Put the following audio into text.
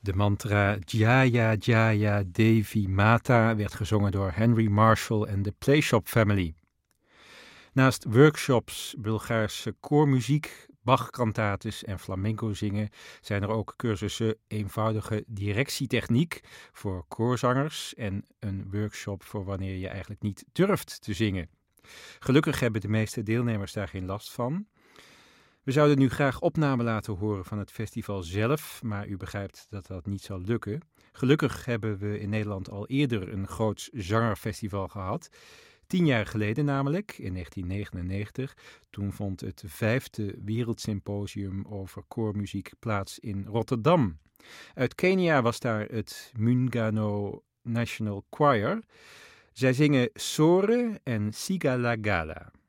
De mantra Jaya Jaya Devi Mata werd gezongen door Henry Marshall en de Playshop Family. Naast workshops, Bulgaarse koormuziek, Bach-kantates en flamenco zingen zijn er ook cursussen eenvoudige directietechniek voor koorzangers en een workshop voor wanneer je eigenlijk niet durft te zingen. Gelukkig hebben de meeste deelnemers daar geen last van. We zouden nu graag opnamen laten horen van het festival zelf, maar u begrijpt dat dat niet zal lukken. Gelukkig hebben we in Nederland al eerder een groot zangerfestival gehad. 10 jaar geleden namelijk, in 1999. Toen vond het 5e Wereldsymposium over koormuziek plaats in Rotterdam. Uit Kenia was daar het Muungano National Choir. Zij zingen Sore en Sigalagala.